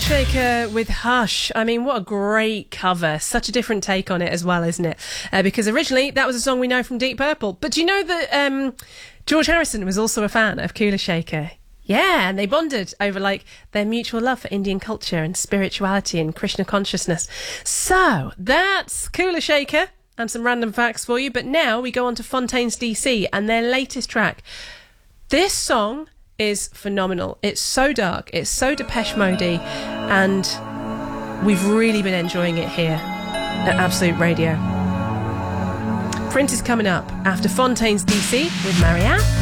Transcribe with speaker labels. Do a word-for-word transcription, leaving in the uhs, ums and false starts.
Speaker 1: Shaker with Hush. I mean, what a great cover. Such a different take on it as well, isn't it? Uh, because originally that was a song we know from Deep Purple. But do you know that um, George Harrison was also a fan of Kula Shaker? Yeah, and they bonded over like their mutual love for Indian culture and spirituality and Krishna consciousness. So that's Kula Shaker and some random facts for you. But now we go on to Fontaines D C and their latest track. This song is phenomenal. It's so dark, it's so Depeche Mode-y, and we've really been enjoying it here at Absolute Radio. Prince is coming up after Fontaines D C with Marianne.